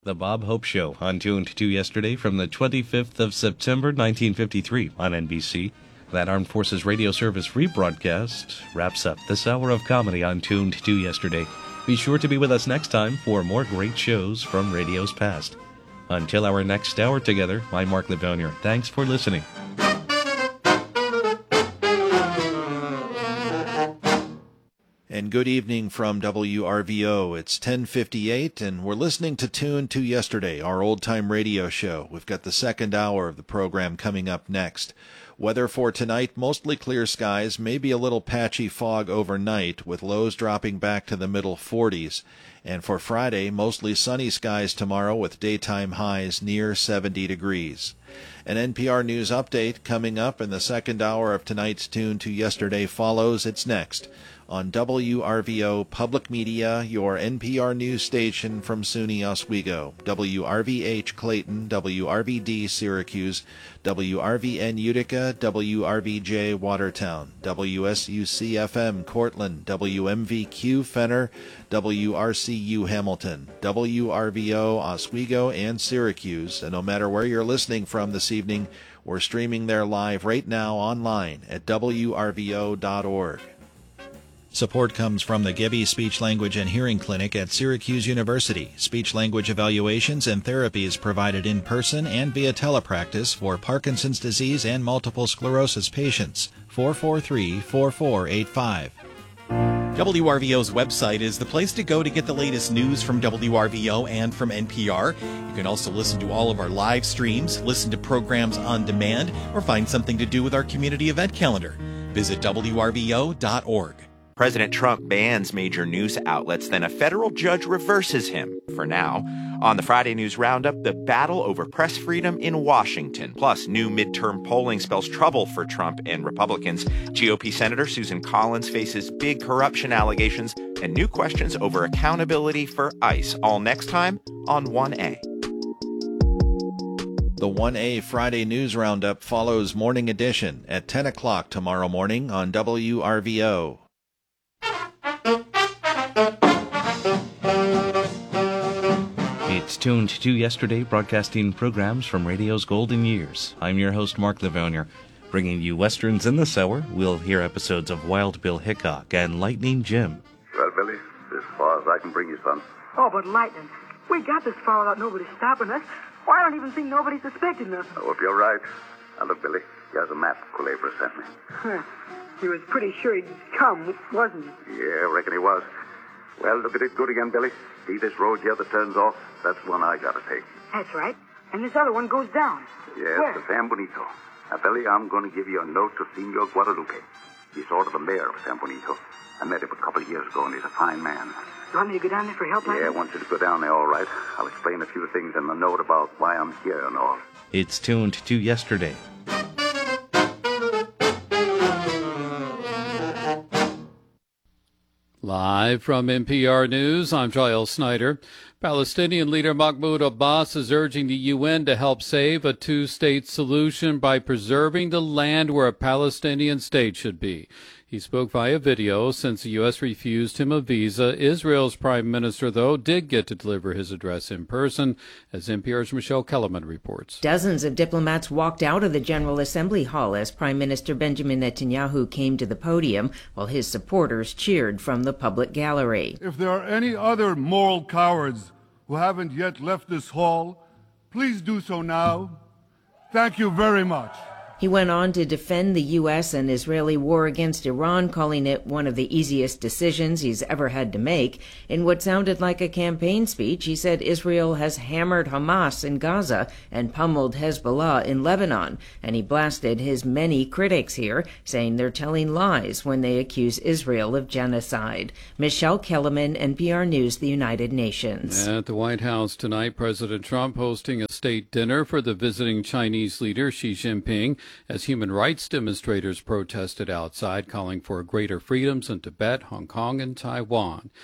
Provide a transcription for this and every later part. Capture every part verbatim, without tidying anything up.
The Bob Hope Show on Tuned to Yesterday from the twenty-fifth of September, nineteen fifty-three on N B C. That Armed Forces Radio Service rebroadcast wraps up this hour of comedy on Tuned to Yesterday. Be sure to be with us next time for more great shows from radio's past. Until our next hour together, I'm Mark Livonier. Thanks for listening. And good evening from W R V O. It's ten fifty-eight, and we're listening to Tune to Yesterday, our old-time radio show. We've got the second hour of the program coming up next. Weather for tonight, mostly clear skies, maybe a little patchy fog overnight, with lows dropping back to the middle forties. And for Friday, mostly sunny skies tomorrow with daytime highs near seventy degrees. An N P R News update coming up in the second hour of tonight's Tune to Yesterday follows. It's next on W R V O Public Media, your N P R News station from SUNY Oswego, W R V H Clayton, W R V D Syracuse, W R V N Utica, W R V J Watertown, W S U C F M Cortland, W M V Q Fenner, W R C U Hamilton, W R V O Oswego and Syracuse. And no matter where you're listening from this evening, we're streaming there live right now online at W R V O dot org. Support comes from the Gebbe Speech Language and Hearing Clinic at Syracuse University. Speech-language evaluations and therapy is provided in person and via telepractice for Parkinson's disease and multiple sclerosis patients. four four three, four four eight five. W R V O's website is the place to go to get the latest news from W R V O and from N P R. You can also listen to all of our live streams, listen to programs on demand, or find something to do with our community event calendar. Visit W R V O dot org. President Trump bans major news outlets, then a federal judge reverses him, for now. On the Friday News Roundup, the battle over press freedom in Washington. Plus, new midterm polling spells trouble for Trump and Republicans. G O P Senator Susan Collins faces big corruption allegations and new questions over accountability for ICE. All next time on one A. The one A Friday News Roundup follows Morning Edition at ten o'clock tomorrow morning on W R V O. It's Tuned to Yesterday, broadcasting programs from radio's golden years. I'm your host, Mark Livonier. Bringing you westerns in this hour, we'll hear episodes of Wild Bill Hickok and Lightning Jim. Well, Billy, as far as I can bring you, son. Oh, but Lightning, we got this far without nobody stopping us. Well, I don't even think nobody suspected nothing. Oh, if you're right. Now, look, Billy, here's a map Culebra sent me. Huh. He was pretty sure he'd come, wasn't he? Yeah, I reckon he was. Well, look at it good again, Billy. See this road here that turns off? That's the one I gotta take. That's right. And this other one goes down. Yes, Where? to San Bonito. Now, Billy, I'm going to give you a note to Senor Guadalupe. He's sort of the mayor of San Bonito. I met him a couple of years ago, and he's a fine man. You want me to go down there for help, Lightning? Yeah, I want you to go down there, all right. I'll explain a few things in the note about why I'm here and all. It's Tuned to Yesterday. Live from N P R News, I'm Giles Snyder. Palestinian leader Mahmoud Abbas is urging the U N to help save a two-state solution by preserving the land where a Palestinian state should be. He spoke via video since the U S refused him a visa. Israel's prime minister, though, did get to deliver his address in person, as N P R's Michelle Kellerman reports. Dozens of diplomats walked out of the General Assembly Hall as Prime Minister Benjamin Netanyahu came to the podium, while his supporters cheered from the public gallery. If there are any other moral cowards who haven't yet left this hall, please do so now. Thank you very much. He went on to defend the U S and Israeli war against Iran, calling it one of the easiest decisions he's ever had to make. In what sounded like a campaign speech, he said Israel has hammered Hamas in Gaza and pummeled Hezbollah in Lebanon, and he blasted his many critics here, saying they're telling lies when they accuse Israel of genocide. Michelle Kellerman, N P R News, the United Nations. At the White House tonight, President Trump hosting a state dinner for the visiting Chinese leader Xi Jinping, as human rights demonstrators protested outside, calling for greater freedoms in Tibet, Hong Kong, and Taiwan.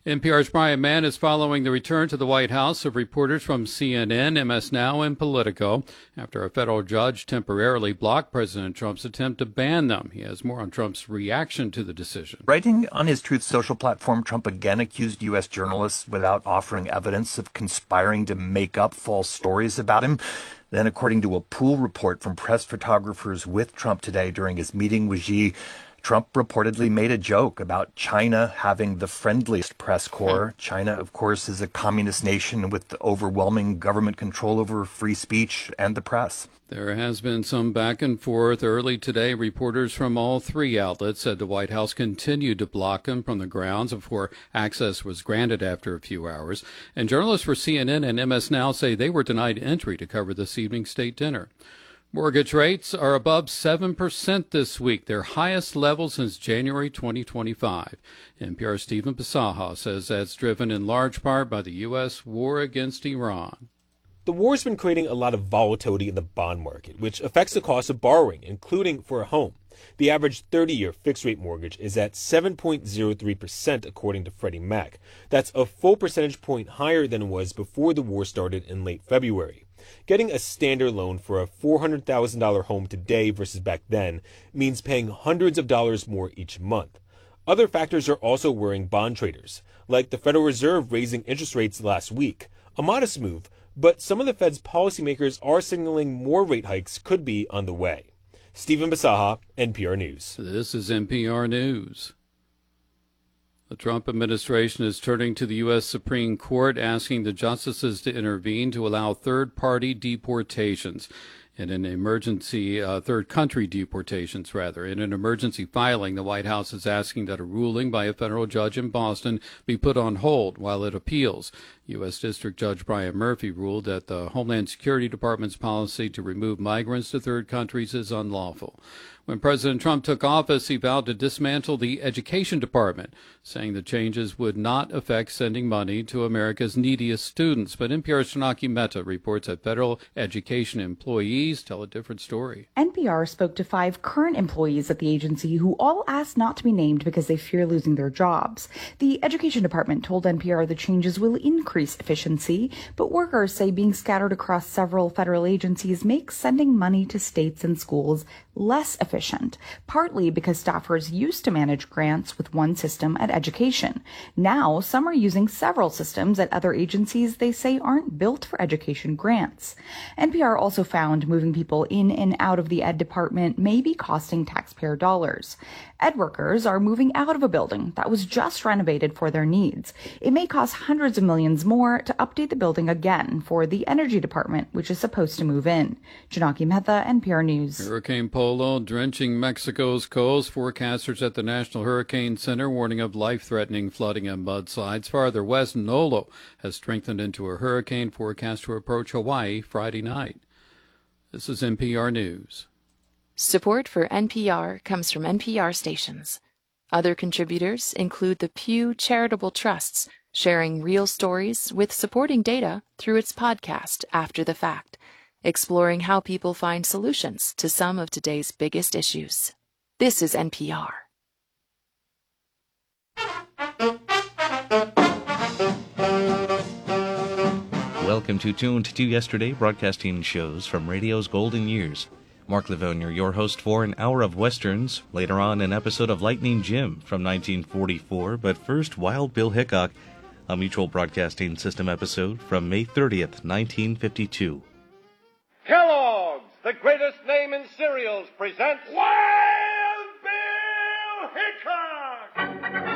N P R's Brian Mann is following the return to the White House of reporters from C N N, M S Now, and Politico after a federal judge temporarily blocked President Trump's attempt to ban them. He has more on Trump's reaction to the decision. Writing on his Truth Social platform, Trump again accused U S journalists without offering evidence of conspiring to make up false stories about him. Then, according to a pool report from press photographers with Trump today during his meeting with Xi, Trump reportedly made a joke about China having the friendliest press corps. China, of course, is a communist nation with overwhelming government control over free speech and the press. There has been some back and forth. Early today, reporters from all three outlets said the White House continued to block them from the grounds before access was granted after a few hours. And journalists for C N N and M S Now say they were denied entry to cover this evening's state dinner. Mortgage rates are above seven percent this week, their highest level since January twenty twenty-five. N P R's Stephen Bisaha says that's driven in large part by the U S war against Iran. The war's been creating a lot of volatility in the bond market, which affects the cost of borrowing, including for a home. The average thirty-year fixed-rate mortgage is at seven point zero three percent, according to Freddie Mac. That's a full percentage point higher than it was before the war started in late February. Getting a standard loan for a four hundred thousand dollars home today versus back then means paying hundreds of dollars more each month. Other factors are also worrying bond traders, like the Federal Reserve raising interest rates last week, a modest move, but some of the Fed's policymakers are signaling more rate hikes could be on the way. Stephen Bisaha, N P R News. This is N P R News. The Trump administration is turning to the U S Supreme Court, asking the justices to intervene to allow third-party deportations in an emergency, uh, third-country deportations, rather. In an emergency filing, the White House is asking that a ruling by a federal judge in Boston be put on hold while it appeals. U S District Judge Brian Murphy ruled that the Homeland Security Department's policy to remove migrants to third countries is unlawful. When President Trump took office, he vowed to dismantle the Education Department, saying the changes would not affect sending money to America's neediest students. But N P R's Shanaki Mehta reports that federal education employees tell a different story. N P R spoke to five current employees at the agency who all asked not to be named because they fear losing their jobs. The Education Department told N P R the changes will increase efficiency, but workers say being scattered across several federal agencies makes sending money to states and schools less efficient, partly because staffers used to manage grants with one system at education. Now, some are using several systems at other agencies they say aren't built for education grants. N P R also found moving people in and out of the Ed Department may be costing taxpayer dollars. Ed workers are moving out of a building that was just renovated for their needs. It may cost hundreds of millions more to update the building again for the Energy Department, which is supposed to move in. Janaki Mehta, N P R News. Hurricane Polo drenching Mexico's coast. Forecasters at the National Hurricane Center warning of life-threatening flooding and mudslides. Farther west, Nolo has strengthened into a hurricane forecast to approach Hawaii Friday night. This is N P R News. Support for N P R comes from N P R stations. Other contributors include the Pew Charitable Trusts, sharing real stories with supporting data through its podcast After the Fact, exploring how people find solutions to some of today's biggest issues. This is N P R. Welcome to Tuned to Yesterday, broadcasting shows from radio's golden years. Mark Livonia, your host for an hour of westerns. Later on, an episode of Lightning Jim from nineteen forty-four. But first, Wild Bill Hickok, a Mutual Broadcasting System episode from May thirtieth, nineteen fifty-two. Kellogg's, the greatest name in cereals, presents Wild Bill Hickok!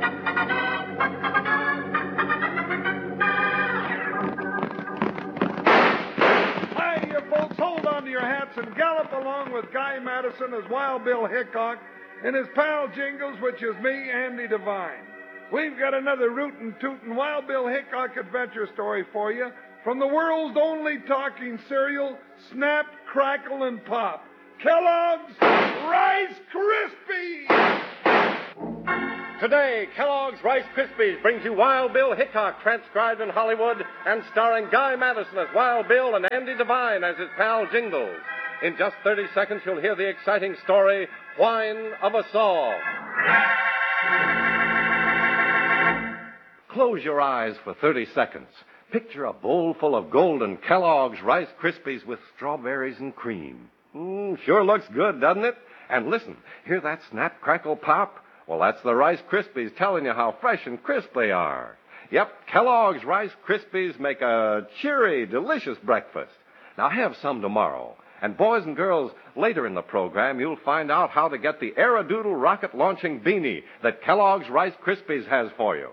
Hi, you folks, hold on to your hats and gallop along with Guy Madison as Wild Bill Hickok and his pal Jingles, which is me, Andy Devine. We've got another rootin' tootin' Wild Bill Hickok adventure story for you from the world's only talking cereal, Snap, Crackle, and Pop. Kellogg's Rice Krispies! Today, Kellogg's Rice Krispies brings you Wild Bill Hickok, transcribed in Hollywood and starring Guy Madison as Wild Bill and Andy Devine as his pal Jingles. In just thirty seconds, you'll hear the exciting story, Whine of a Saw. Close your eyes for thirty seconds. Picture a bowl full of golden Kellogg's Rice Krispies with strawberries and cream. Mm, sure looks good, doesn't it? And listen, hear that snap, crackle, pop? Well, that's the Rice Krispies telling you how fresh and crisp they are. Yep, Kellogg's Rice Krispies make a cheery, delicious breakfast. Now have some tomorrow. And boys and girls, later in the program, you'll find out how to get the Aerodoodle rocket launching beanie that Kellogg's Rice Krispies has for you.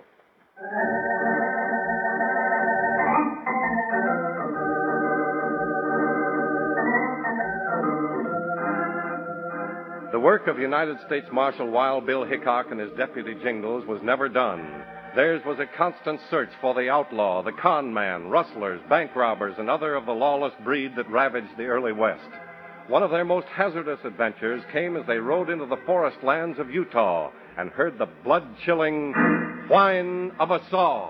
The work of United States Marshal Wild Bill Hickok and his deputy Jingles was never done. Theirs was a constant search for the outlaw, the con man, rustlers, bank robbers, and other of the lawless breed that ravaged the early West. One of their most hazardous adventures came as they rode into the forest lands of Utah and heard the blood-chilling whine of a saw.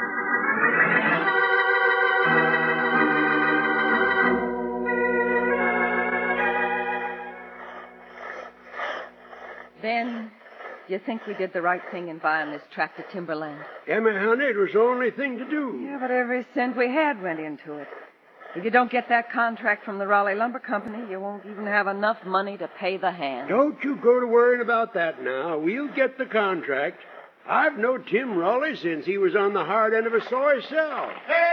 Ben, do you think we did the right thing in buying this tract of timberland? Emma, honey, it was the only thing to do. Yeah, but every cent we had went into it. If you don't get that contract from the Raleigh Lumber Company, you won't even have enough money to pay the hand. Don't you go to worrying about that now. We'll get the contract. I've known Tim Raleigh since he was on the hard end of a saw himself.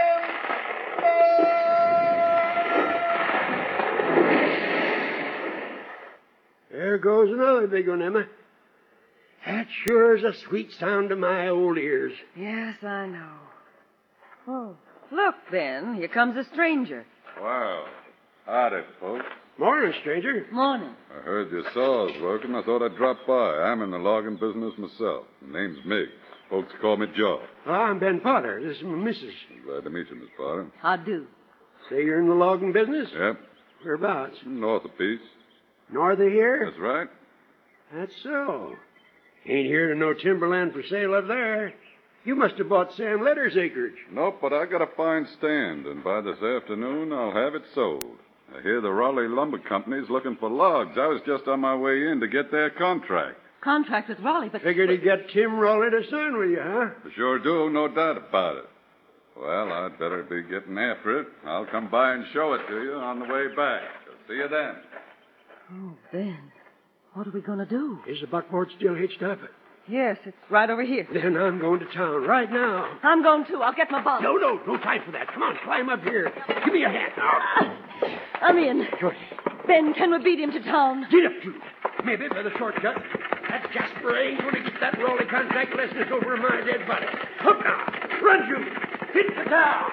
There goes another big one, Emma. That sure is a sweet sound to my old ears. Yes, I know. Oh, look, Ben, here comes a stranger. Wow. Howdy, folks. Morning, stranger. Morning. I heard your saw's working. I thought I'd drop by. I'm in the logging business myself. My name's Miggs. Folks call me Joe. Oh, I'm Ben Potter. This is my missus. Glad to meet you, Miss Potter. How do? Say you're in the logging business? Yep. Whereabouts? North of Peace. North of here? That's right. That's so. Ain't here to no timberland for sale up there. You must have bought Sam Letter's acreage. Nope, but I got a fine stand, and by this afternoon I'll have it sold. I hear the Raleigh Lumber Company's looking for logs. I was just on my way in to get their contract. Contract with Raleigh, but... Figured to get Tim Raleigh to sign with you, huh? I sure do, no doubt about it. Well, I'd better be getting after it. I'll come by and show it to you on the way back. I'll see you then. Oh, Ben, what are we going to do? Is the buckboard still hitched up? Yes, it's right over here. Then I'm going to town right now. I'm going too. I'll get my bum. No, no, no time for that. Come on, climb up here. Give me a hand. Uh, I'm in. Good. Ben, can we beat him to town? Get up, Jude. Maybe by the shortcut. That Jasper ain't going to get that Raleigh contract unless it's over my dead body. Up now. Run, Jude. Hit the town.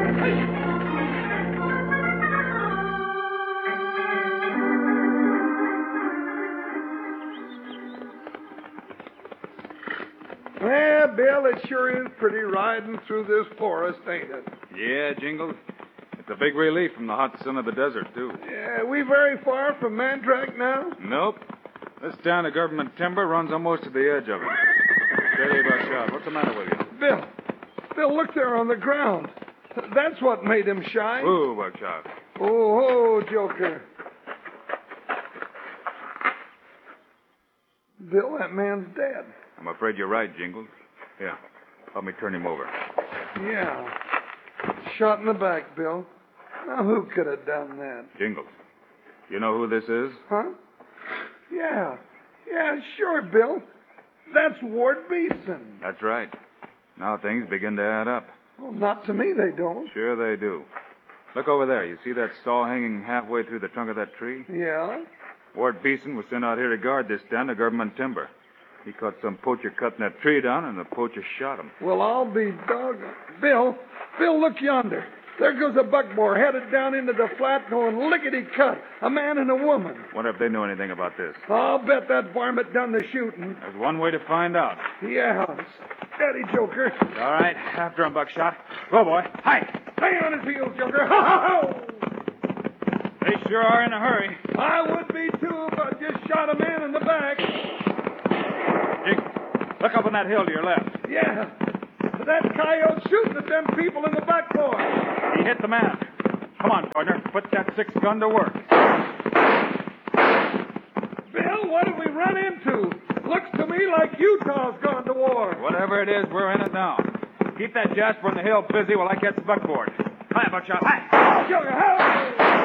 Well, Bill, it sure is pretty riding through this forest, ain't it? Yeah, Jingles. It's a big relief from the hot sun of the desert, too. Yeah, we very far from Mantrack now? Nope. This town of government timber runs almost to the edge of it. Steady, Buckshot. What's the matter with you? Bill, Bill, look there on the ground. That's what made him shine. Ooh, Buckshot. Oh, oh, Joker. Bill, that man's dead. I'm afraid you're right, Jingles. Here, help me turn him over. Yeah. Shot in the back, Bill. Now, who could have done that? Jingles, you know who this is? Huh? Yeah. Yeah, sure, Bill. That's Ward Beeson. That's right. Now things begin to add up. Well, not to me, they don't. Sure they do. Look over there. You see that saw hanging halfway through the trunk of that tree? Yeah? Ward Beeson was sent out here to guard this stand of government timber. He caught some poacher cutting that tree down, and the poacher shot him. Well, I'll be doggone. Bill, Bill, look yonder. There goes a buckboard headed down into the flat going lickety-cut. A man and a woman. Wonder if they know anything about this. I'll bet that varmint done the shooting. There's one way to find out. Yeah. Steady, Joker. All right. After him, Buckshot. Go, boy. Hi. Stay on his heels, Joker. Ho, ho, ho! They sure are in a hurry. I would be, too, if I just shot a man in the back. Jig, look up on that hill to your left. Yeah. That coyote's shooting at them people in the backboard. He hit the man. Come on, partner. Put that six gun to work. Bill, what did we run into? Looks to me like Utah's gone to war. Whatever it is, we're in it now. Keep that Jasper on the hill busy while I catch the buckboard. Hi, Buckshot. Hi. Joker, help!